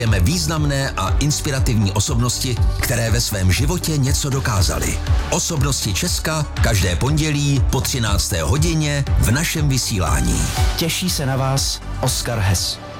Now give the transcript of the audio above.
Významné a inspirativní osobnosti, které ve svém životě něco dokázaly. Osobnosti Česka každé pondělí po 13. hodině v našem vysílání. Těší se na vás Oskar Hess.